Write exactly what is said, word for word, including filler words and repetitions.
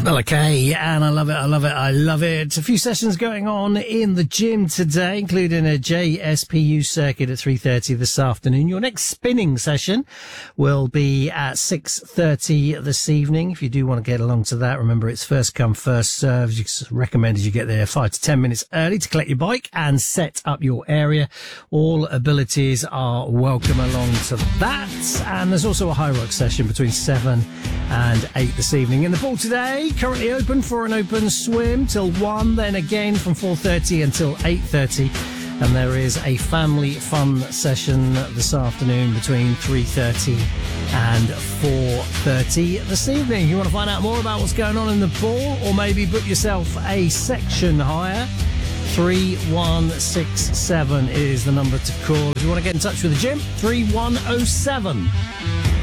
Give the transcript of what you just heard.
Well, okay, and I love it, I love it, I love it. A few sessions going on in the gym today, including a J S P U circuit at three thirty this afternoon. Your next spinning session will be at six thirty this evening. If you do want to get along to that, remember it's first come, first served. It's recommended you get there five to ten minutes early to collect your bike and set up your area. All abilities are welcome along to that. And there's also a high rock session between seven and eight this evening. In the pool today, currently open for an open swim till one, then again from four thirty until eight thirty. And there is a family fun session this afternoon between three thirty and four thirty this evening. You want to find out more about what's going on in the pool, or maybe book yourself a section hire? three one six seven is the number to call. If you want to get in touch with the gym, three one oh seven.